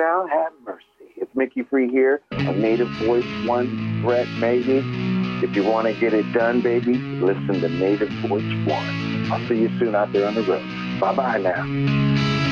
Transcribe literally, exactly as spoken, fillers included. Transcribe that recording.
child, have mercy. It's Mickey Free here, a Native Voice One threat, maybe. If you want to get it done, baby, listen to Native Voice One. I'll see you soon out there on the road. Bye-bye now.